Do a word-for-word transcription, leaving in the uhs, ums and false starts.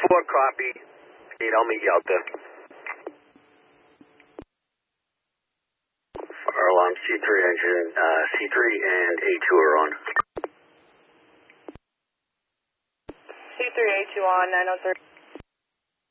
four, copy. Eight, I'll meet you out there. Fire alarm C three engine, uh, C three and A two are on. C three, A two on, nine oh three.